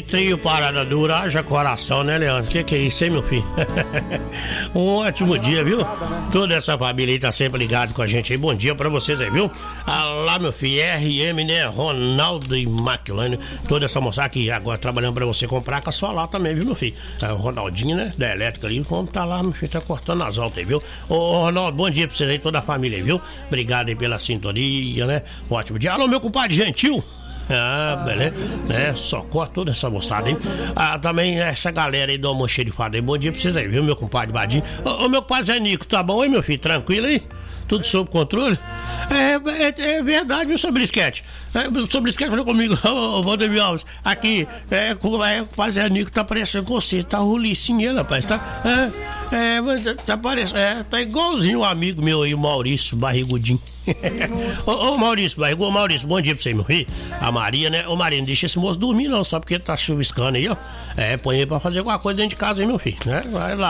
trio Parada Dura, haja coração, né, Leandro? Que é isso, hein, meu filho? Um ótimo dia, viu? Toda essa família aí tá sempre ligado com a gente aí. Bom dia pra vocês aí, viu? Lá, meu filho, RM, né? Ronaldo e McLane, toda essa moçada aqui agora trabalhando pra você comprar com a sua lá também, viu, meu filho? O Ronaldinho, né? Da elétrica ali, vamos tá lá, meu filho, tá cortando as altas aí, viu? Ô, Ronaldo, bom dia pra vocês aí, toda a família aí, viu? Obrigado aí pela sintonia, né? Um ótimo dia. Alô, meu compadre Gentil. Beleza, né? Socorro toda essa moçada, hein? Também essa galera aí do almoxerifado aí. Bom dia pra vocês aí, viu, meu compadre Badinho? Ô, meu compadre Zé Nico, tá bom aí, meu filho? Tranquilo aí? Tudo sob controle? É verdade, viu, seu Brisquete? O seu Brisquete falou comigo, ô, Valdemir Alves, aqui, o compadre Zé Nico tá parecendo com você, tá rolicinho, rapaz, tá? Tá parecendo, tá igualzinho um amigo meu aí, o Maurício, barrigudinho. Ô Maurício, bom dia pra você, meu filho. A Maria, né? Ô Maria, não deixa esse moço dormir não, só porque ele tá chuviscando aí, ó. Põe ele pra fazer alguma coisa dentro de casa aí, meu filho, né? Vai lá.